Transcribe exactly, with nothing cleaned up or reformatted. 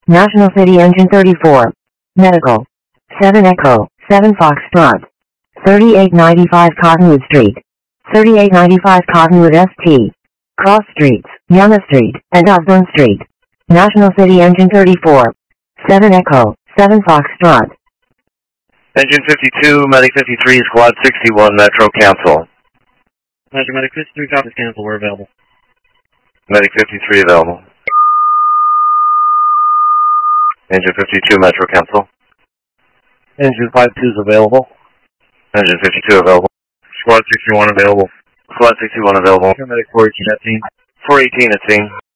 National City Engine thirty-four. Medical. seven Echo, seven Foxtrot. thirty-eight ninety-five Cottonwood Street. thirty-eight ninety-five Cottonwood S T. Cross Streets, Yonah Street, and Osborne Street. National City Engine thirty-four. seven Echo, seven Foxtrot. Engine fifty-two, Medic fifty-three, Squad sixty-one, Metro cancel. Roger, Medic fifty-three, copies cancel, we're available. Medic fifty-three available. Engine fifty-two, Metro cancel. Engine fifty-two is available. Engine fifty-two available. Squad sixty-one available. Squad sixty-one available. Medic four eighteen at scene. four eighteen at scene.